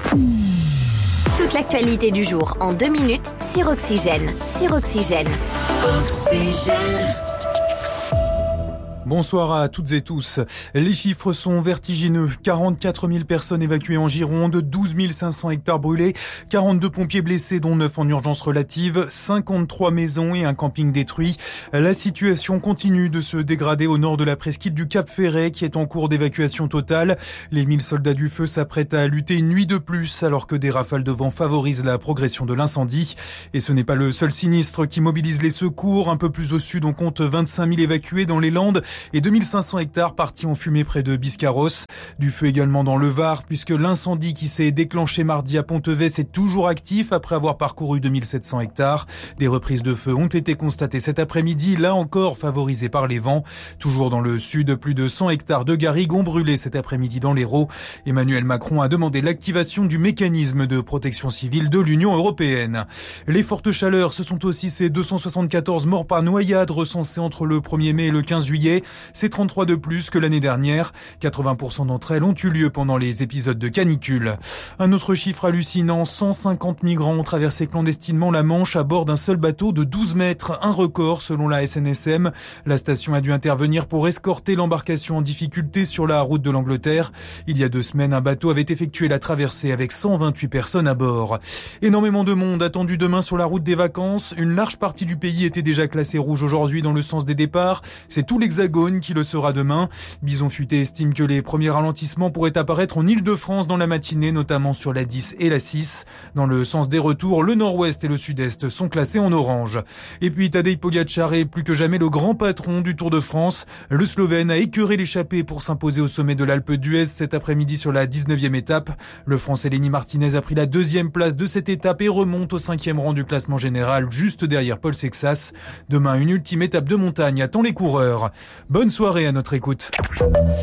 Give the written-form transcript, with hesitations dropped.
Toute l'actualité du jour en 2 minutes sur Oxygène. Bonsoir à toutes et tous. Les chiffres sont vertigineux. 44 000 personnes évacuées en Gironde, 12 500 hectares brûlés, 42 pompiers blessés dont 9 en urgence relative, 53 maisons et un camping détruit. La situation continue de se dégrader au nord de la presqu'île du Cap Ferret qui est en cours d'évacuation totale. Les 1000 soldats du feu s'apprêtent à lutter une nuit de plus alors que des rafales de vent favorisent la progression de l'incendie. Et ce n'est pas le seul sinistre qui mobilise les secours. Un peu plus au sud, on compte 25 000 évacués dans les Landes et 2500 hectares partis en fumée près de Biscarrosse. Du feu également dans le Var, puisque l'incendie qui s'est déclenché mardi à Ponteves est toujours actif après avoir parcouru 2700 hectares. Des reprises de feu ont été constatées cet après-midi, là encore favorisées par les vents. Toujours dans le sud, plus de 100 hectares de garrigues ont brûlé cet après-midi dans l'Hérault. Emmanuel Macron a demandé l'activation du mécanisme de protection civile de l'Union européenne. Les fortes chaleurs, ce sont aussi ces 274 morts par noyade recensés entre le 1er mai et le 15 juillet. C'est 33 de plus que l'année dernière. 80% d'entre elles ont eu lieu pendant les épisodes de canicule. Un autre chiffre hallucinant, 150 migrants ont traversé clandestinement la Manche à bord d'un seul bateau de 12 mètres. Un record selon la SNSM. La station a dû intervenir pour escorter l'embarcation en difficulté sur la route de l'Angleterre. Il y a 2 semaines, un bateau avait effectué la traversée avec 128 personnes à bord. Énormément de monde attendu demain sur la route des vacances. Une large partie du pays était déjà classée rouge aujourd'hui dans le sens des départs. C'est tout l'Hexagone qui le sera demain. Bison Futé estime que les premiers ralentissements pourraient apparaître en Île-de-France dans la matinée, notamment sur la 10 et la 6. Dans le sens des retours, le nord-ouest et le sud-est sont classés en orange. Et puis Tadej Pogačar est plus que jamais le grand patron du Tour de France. Le Slovène a écœuré l'échappée pour s'imposer au sommet de l'Alpe d'Huez cet après-midi sur la 19e étape. Le Français Lenny Martinez a pris la 2e place de cette étape et remonte au 5e rang du classement général, juste derrière Paul Sexas. Demain, une ultime étape de montagne attend les coureurs. Bonne soirée à notre écoute.